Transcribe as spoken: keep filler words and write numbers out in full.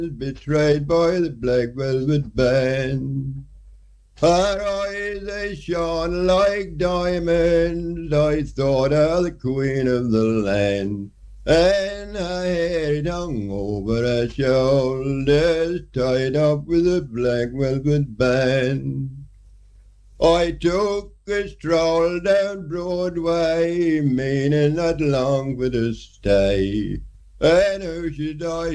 betrayed by the Black Velvet Band. Her eyes, they shone like diamonds. I thought her the queen of the land. And her hair hung over her shoulders, tied up with a black velvet band. I took a stroll down Broadway, meaning not long for to stay. And who should I